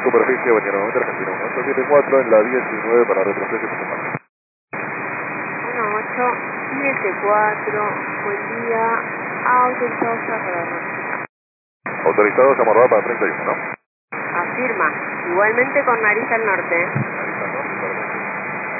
superficie, Bañero Norte, Argentina 1874, en la 19 para retroceso y pasaje. 1874, buen día, autorizado cerrado. Autorizados a amarrar para 31, ¿no? Afirma, igualmente con nariz al norte.